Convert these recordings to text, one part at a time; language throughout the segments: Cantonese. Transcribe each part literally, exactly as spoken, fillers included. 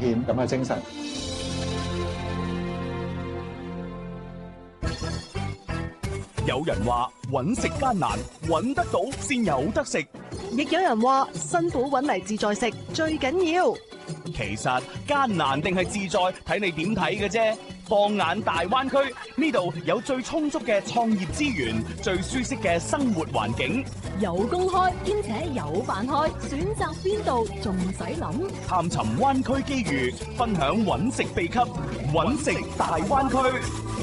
獻咁嘅精神。 有人話揾食艱難，揾得到先有得食。 亦有人話辛苦揾嚟自在食最緊要。 其實艱難定係自在，睇你點睇嘅啫。放眼大灣區，呢度有最充足嘅創業資源，最舒適嘅生活環境， 有工開兼且有飯開，選擇邊度仲唔使諗。 探尋灣區機遇，分享揾食秘笈，揾食大灣區。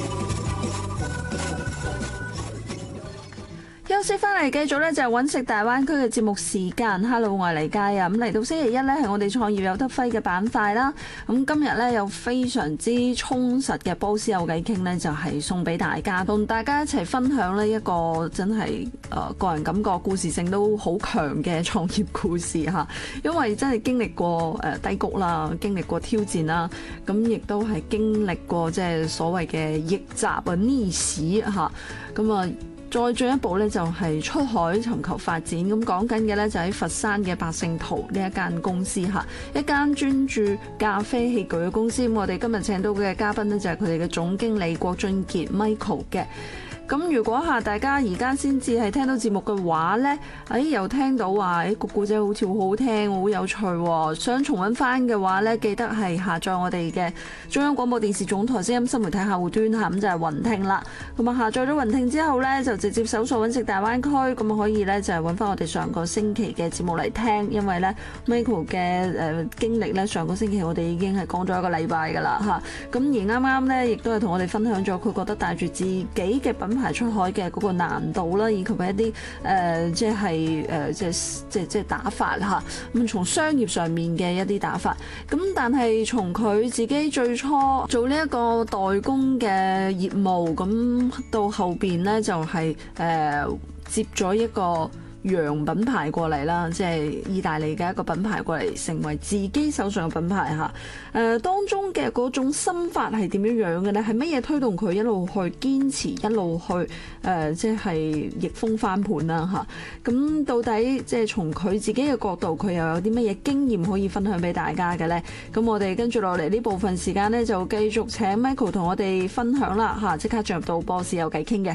休息翻嚟，繼續咧就係揾食大灣區嘅節目時間。Hello， 我係黎佳啊。咁嚟到星期一咧，係我哋創業有得揮嘅板塊啦。咁今日咧有非常之充實嘅波斯有偈傾咧，就係送俾大家，同大家一齊分享呢一個真係誒個人感覺故事性都好強嘅創業故事嚇。因為真係經歷過誒低谷啦，經歷過挑戰啦，咁亦都係經歷過即係所謂嘅逆襲啊逆市嚇。咁啊〜再進一步咧，就係出海尋求發展。咁講緊嘅咧，就喺佛山嘅百勝圖呢一間公司嚇，一間專注咖啡器具嘅公司。咁我哋今日請到嘅嘉賓呢，就係佢哋嘅總經理郭俊傑 Michael 嘅。咁如果嚇大家而家先至係聽到節目嘅話呢，誒又聽到話誒個故仔好似好好聽，好有趣喎。想重溫翻嘅話呢，記得係下載我哋嘅中央廣播電視總台聲音新媒體客戶端嚇，咁就係雲聽啦。咁啊下載咗雲聽之後呢，就直接搜索揾食大灣區，咁啊可以呢，就係揾翻我哋上個星期嘅節目嚟聽，因為呢 Michael 嘅誒經歷呢，上個星期我哋已經係講咗一個禮拜㗎啦嚇。咁而啱啱呢，亦都係同我哋分享咗佢覺得帶住自己嘅品牌出海嘅嗰個難度啦，以及係一啲誒、呃、即係誒、呃、即係即係即係打法嚇。咁從商業上面嘅一啲打法，咁但係從佢自己最初做呢一個代工嘅業務，咁到後邊咧就係、是、誒、呃、接咗一個洋品牌過嚟啦，即係意大利嘅一個品牌過嚟，成為自己手上嘅品牌嚇。誒、呃、當中嘅嗰種心法係點樣樣嘅咧？係乜嘢推動佢一路去堅持，一路去誒、呃、即係逆風翻盤啦嚇？咁到底即係從佢自己嘅角度，佢又有啲乜嘢經驗可以分享俾大家嘅咧？咁我哋跟住落嚟呢部分時間咧，就繼續請 Michael 同我哋分享啦嚇！即刻進入到波士有偈傾嘅。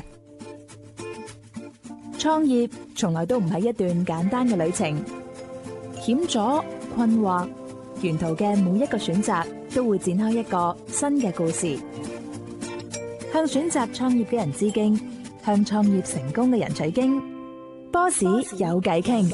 創業從來都唔係一段簡單嘅旅程，險阻、困惑，沿途嘅每一個選擇都會展開一個新嘅故事。向選擇創業嘅人致敬，向創業成功嘅人取經。波士有偈傾。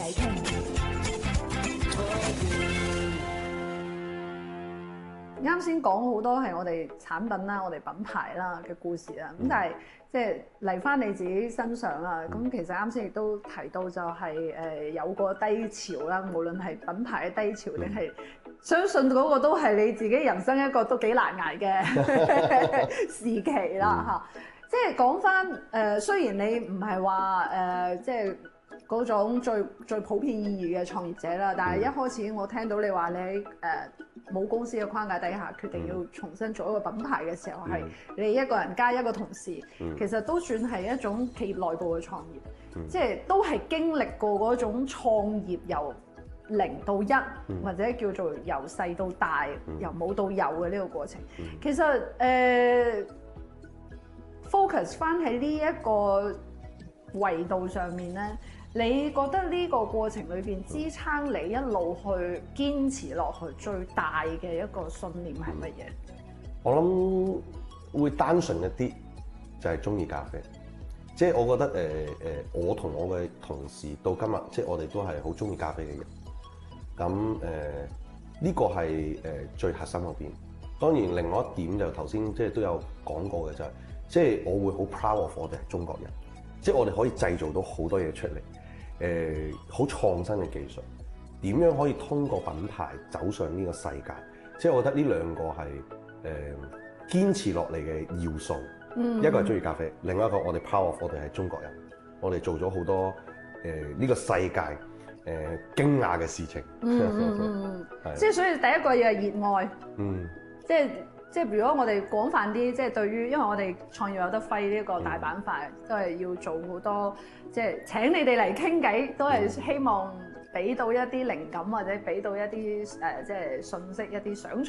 啱先講好多係我哋產品啦、我哋品牌啦嘅故事啦，咁但係即係嚟翻你自己身上啦。咁其實啱先亦都提到就係誒有個低潮啦，無論係品牌嘅低潮定係相信嗰個都係你自己人生一個都幾難捱嘅時期啦嚇。即係講翻誒，雖然你唔係話誒即係嗰種最最普遍意義嘅創業者啦，但係一開始我聽到你話你喺誒冇公司嘅框架底下決定要重新做一個品牌嘅時候，係、嗯、你一個人加一個同事，嗯、其實都算係一種企業內部嘅創業，嗯、即係都係經歷過嗰種創業由零到一，嗯、或者叫做由細到大，嗯、由冇到有嘅呢個過程。嗯、其實誒、呃、focus 翻喺呢一個維度上面咧。你覺得呢個過程裏邊支撐你一路去堅持落去最大嘅一個信念係乜嘢？ 我諗會單純一啲，就係中意咖啡。即係我覺得誒誒、呃，我同我嘅同事到今日，即係我哋都係好中意咖啡嘅人。咁誒呢個係誒、呃、最核心嗰邊。當然，另外一點就頭先即係都有講過嘅就係、是，即係我會好 proud of 我哋係中國人。即係我哋可以製造到好多嘢出嚟，誒好創新嘅技術，點樣可以通過品牌走上呢個世界？即係我覺得呢兩個係誒、呃、堅持落嚟嘅要素。嗯、一個係中意咖啡，另外一個我哋 proud of 我哋係中國人，我哋做咗好多誒呢、呃這個世界誒、呃、驚訝嘅事情。嗯嗯嗯，係即係所以第一個嘢係熱愛。嗯，即係。即係如果我哋廣泛啲，即係對於，因為我哋創業有得揮呢個大板塊，嗯、都係要做好多，即係請你哋嚟傾偈，都係希望俾到一啲靈感或者俾到一啲誒、呃，即係信息，一啲想創